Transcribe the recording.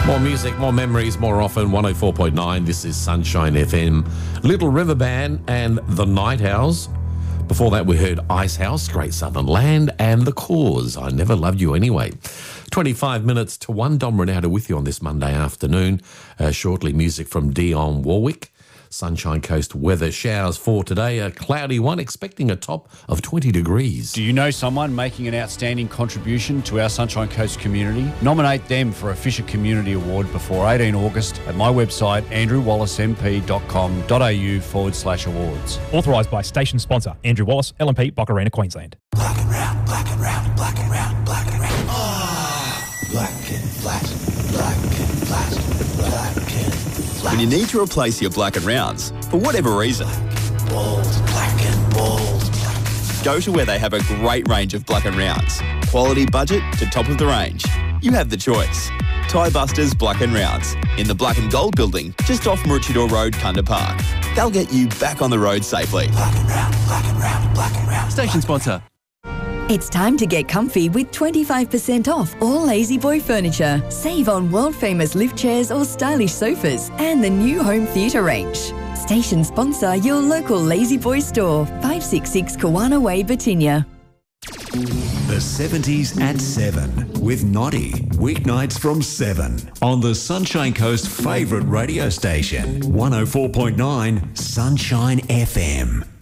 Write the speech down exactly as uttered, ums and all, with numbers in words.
More music, more memories, more often. one oh four point nine. This is Sunshine F M. Little River Band and The Night Owls. Before that, we heard Ice House, Great Southern Land, and The Cause, I Never Loved You Anyway. twenty-five minutes to one. Dom Ronaldo with you on this Monday afternoon. Uh, shortly, music from Dionne Warwick. Sunshine Coast weather, showers for today, a cloudy one, expecting a top of twenty degrees. Do you know someone making an outstanding contribution to our Sunshine Coast community? Nominate them for a Fisher Community Award before eighteenth August at my website, andrew wallace m p dot com dot a u forward slash awards. Authorised by station sponsor, Andrew Wallace, L M P, Boccarina, Queensland. Black and round, black and round, black and round, black and round. Ah, black and flat, black and flat, black and flat. When you need to replace your black and rounds, for whatever reason, Bold, black and bold, black. go to where they have a great range of black and rounds. Quality budget to top of the range. You have the choice. Tie Busters Black and Rounds in the Black and Gold building just off Maroochydore Road, Kunda Park. They'll get you back on the road safely. Black and round, black and round, black and round. Station sponsor. It's time to get comfy with twenty-five percent off all Lazy Boy furniture. Save on world-famous lift chairs or stylish sofas and the new home theatre range. Station sponsor, your local Lazy Boy store, five sixty-six Kawana Way, Batinia. The seventies at seven with Noddy. Weeknights from seven on the Sunshine Coast favourite radio station, one oh four point nine Sunshine F M.